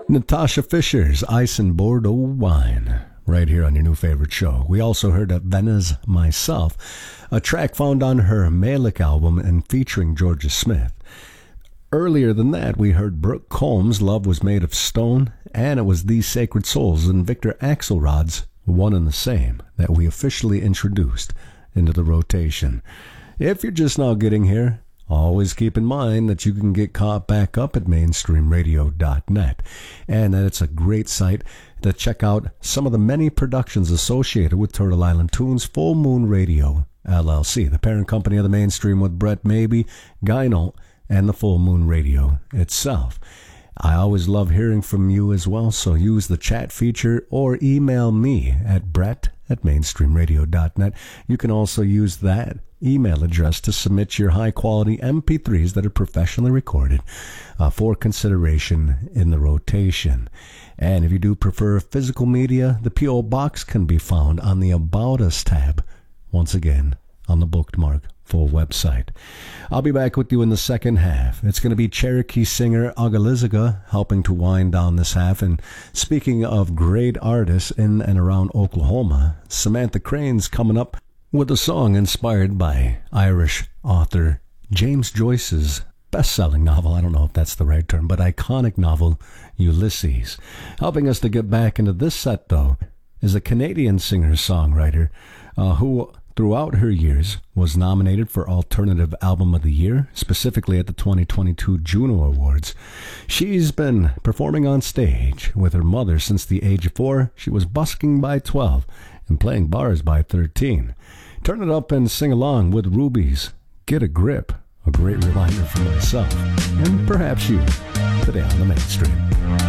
Natasha Fisher's Ice and Bordeaux Wine, right here on your new favorite show. We also heard Vena's Myself, a track found on her Malik album and featuring Georgia Smith. Earlier than that, we heard Brooke Combs' Love Was Made of Stone, and it was These Sacred Souls and Victor Axelrod's One and the Same that we officially introduced into the rotation. If you're just now getting here, always keep in mind that you can get caught back up at mainstreamradio.net, and that it's a great site to check out some of the many productions associated with Turtle Island Tunes Full Moon Radio, LLC, the parent company of the Mainstream, with Brett Mabey, Guy Nolt, and the Full Moon Radio itself. I always love hearing from you as well, so use the chat feature or email me at brett@mainstreamradio.net. You can also use that email address to submit your high-quality MP3s that are professionally recorded for consideration in the rotation. And if you do prefer physical media, the P.O. Box can be found on the About Us tab, once again, on the Bookmark full website. I'll be back with you in the second half. It's going to be Cherokee singer Agalizaga helping to wind down this half. And speaking of great artists in and around Oklahoma, Samantha Crane's coming up with a song inspired by Irish author James Joyce's best-selling novel, I don't know if that's the right term, but iconic novel, Ulysses. Helping us to get back into this set, though, is a Canadian singer-songwriter who throughout her years was nominated for Alternative Album of the Year, specifically at the 2022 Juno Awards. She's been performing on stage with her mother since the age of 4. She was busking by 12 and playing bars by 13. Turn it up and sing along with Ruby's Get a Grip, a great reminder for myself, and perhaps you, today on the Mainstream.